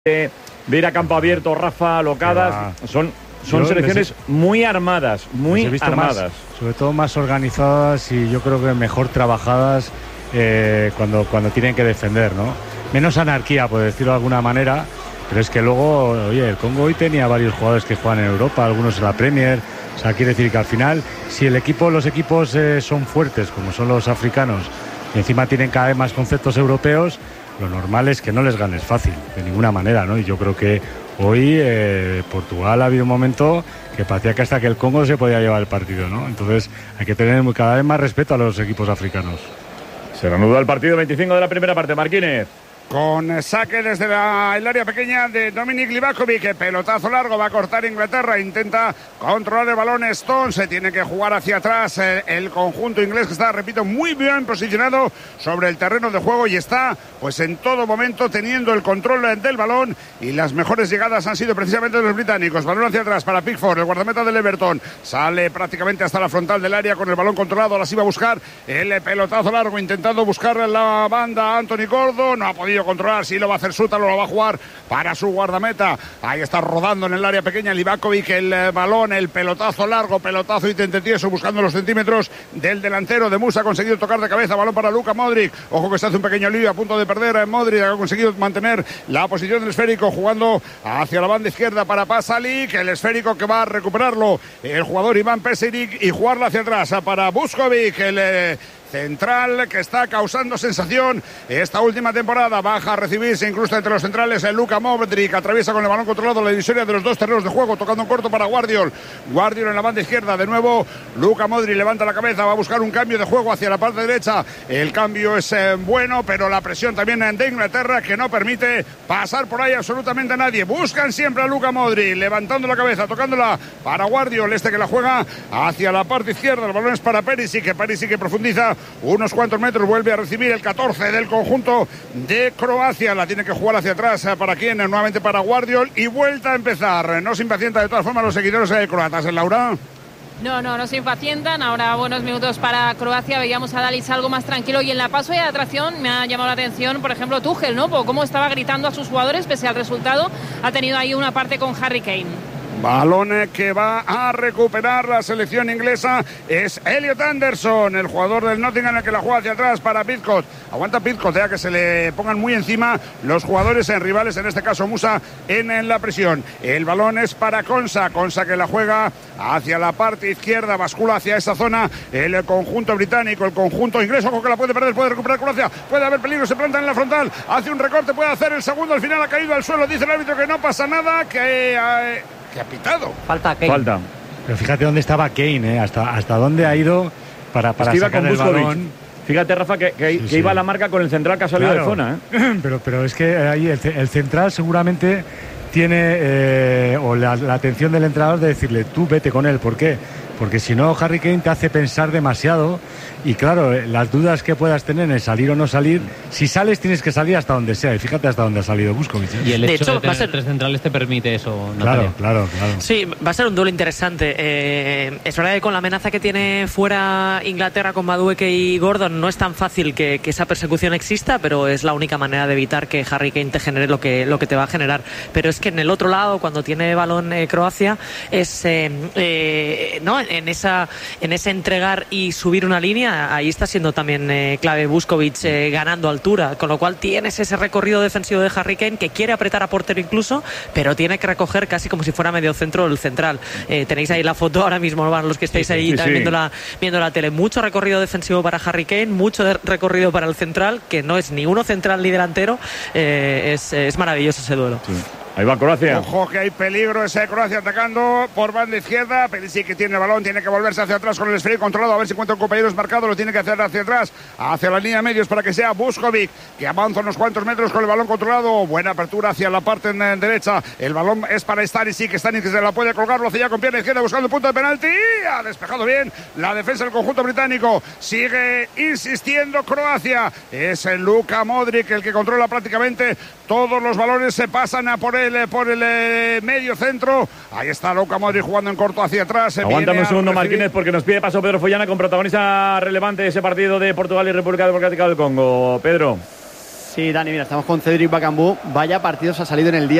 de ir a campo abierto, Rafa, locadas, son selecciones muy armadas, muy armadas. Sobre todo más organizadas y yo creo que mejor trabajadas cuando tienen que defender, ¿no? Menos anarquía, por decirlo de alguna manera, pero es que luego, oye, el Congo hoy tenía varios jugadores que juegan en Europa, algunos en la Premier, o sea, quiere decir que al final, si los equipos son fuertes, como son los africanos, y encima tienen cada vez más conceptos europeos, lo normal es que no les ganes fácil, de ninguna manera, ¿no? Y yo creo que hoy Portugal ha habido un momento que parecía que hasta que el Congo se podía llevar el partido, ¿no? Entonces hay que tener cada vez más respeto a los equipos africanos. Se reanuda el partido 25 de la primera parte, Marquínez. Con saque desde el área pequeña de Dominik Livakovic, pelotazo largo, va a cortar Inglaterra, intenta controlar el balón Stone, se tiene que jugar hacia atrás el conjunto inglés que está, repito, muy bien posicionado sobre el terreno de juego y está pues en todo momento teniendo el control del balón y las mejores llegadas han sido precisamente de los británicos. Balón hacia atrás para Pickford, el guardameta del Everton, sale prácticamente hasta la frontal del área con el balón controlado, las iba a buscar el pelotazo largo, intentando buscar la banda Anthony Gordon, no ha podido controlar, sí lo va a hacer Sútalo, lo va a jugar para su guardameta, ahí está rodando en el área pequeña Livakovic, el balón, el pelotazo largo, pelotazo y tentieso buscando los centímetros del delantero de Musa, ha conseguido tocar de cabeza, balón para Luka Modric, ojo que se hace un pequeño lío a punto de perder Modric, ha conseguido mantener la posición del esférico, jugando hacia la banda izquierda para Pasalic, el esférico que va a recuperarlo el jugador Iván Peseric y jugarla hacia atrás para Vuskovic, el central que está causando sensación esta última temporada, baja a recibir, se incrusta entre los centrales el Luka Modric, atraviesa con el balón controlado la divisoria de los dos terrenos de juego, tocando en corto para Guardiol en la banda izquierda, de nuevo Luka Modric levanta la cabeza, va a buscar un cambio de juego hacia la parte derecha, el cambio es bueno, pero la presión también de Inglaterra que no permite pasar por ahí absolutamente a nadie, buscan siempre a Luka Modric, levantando la cabeza, tocándola para Guardiol, que la juega hacia la parte izquierda, el balón es para Perisic que profundiza unos cuantos metros, vuelve a recibir el 14 del conjunto de Croacia, la tiene que jugar hacia atrás, ¿para quién? Nuevamente para Guardiol y vuelta a empezar, no se impacienta de todas formas los seguidores croatas, Laura. No se impacientan, ahora buenos minutos para Croacia, veíamos a Dalic algo más tranquilo y en la paso de atracción me ha llamado la atención, por ejemplo, Tuchel, ¿no? Por cómo estaba gritando a sus jugadores pese al resultado, ha tenido ahí una parte con Harry Kane. Balón que va a recuperar la selección inglesa es Elliot Anderson, el jugador del Nottingham, el que la juega hacia atrás para Pidcock. Aguanta Pidcock, que se le pongan muy encima los jugadores rivales, en este caso Musa, en la presión. El balón es para Konsa que la juega hacia la parte izquierda, bascula hacia esa zona el conjunto británico, el conjunto inglés, ojo que la puede perder, puede recuperar Croacia, puede haber peligro, se planta en la frontal, hace un recorte, puede hacer el segundo, al final ha caído al suelo, dice el árbitro que no pasa nada, que ha pitado. Falta Kane. Falta. Pero fíjate dónde estaba Kane, hasta dónde ha ido para sacar el balón. Fíjate, Rafa, que iba a la marca con el central que ha salido de zona. Pero es que ahí el central seguramente tiene o la atención del entrenador de decirle, tú vete con él. ¿Por qué? Porque si no, Harry Kane te hace pensar demasiado y claro, las dudas que puedas tener en salir o no salir, si sales tienes que salir hasta donde sea y fíjate hasta donde ha salido Vuskovic. Y el hecho de tener tres centrales te permite eso, Natalia. Claro. Sí, va a ser un duelo interesante. Es verdad que con la amenaza que tiene fuera Inglaterra con Madueke y Gordon no es tan fácil que esa persecución exista, pero es la única manera de evitar que Harry Kane te genere lo que te va a generar. Pero es que en el otro lado, cuando tiene balón Croacia, es ¿no? En ese entregar y subir una línea, ahí está siendo también clave Vuskovic ganando altura, con lo cual tienes ese recorrido defensivo de Harry Kane que quiere apretar a portero incluso, pero tiene que recoger casi como si fuera medio centro el central. Tenéis ahí la foto ahora mismo, ¿no? Los que estáis ahí también viendo la tele. Mucho recorrido defensivo para Harry Kane, mucho recorrido para el central, que no es ni uno central ni delantero. Es maravilloso ese duelo. Sí. Ahí va Croacia. Ojo que hay peligro, ese Croacia atacando por banda izquierda. Perisic que tiene el balón, tiene que volverse hacia atrás con el esférico controlado, a ver si encuentra un compañero marcado, lo tiene que hacer hacia atrás, hacia la línea de medios para que sea Vuskovic, que avanza unos cuantos metros con el balón controlado. Buena apertura hacia la parte derecha. El balón es para Stanisic, que se la puede colgar, lo hace ya con pierna izquierda buscando el punto de penalti. Ha despejado bien la defensa del conjunto británico. Sigue insistiendo Croacia. Es el Luka Modric el que controla prácticamente todos los balones, se pasan a por el medio centro. Ahí está Luka Modric jugando en corto hacia atrás. Aguántame un segundo, Marquínez, porque nos pide paso Pedro Follana con protagonista relevante de ese partido de Portugal y República Democrática del Congo. Pedro. Sí, Dani, mira, estamos con Cédric Bakambu. Vaya partidos ha salido en el día